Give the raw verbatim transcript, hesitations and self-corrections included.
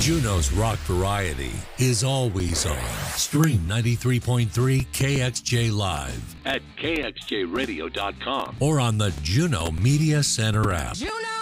Juneau's rock variety is always on. Stream ninety-three point three K X J Live at K X J radio dot com or on the Juneau Media Center app. Juneau!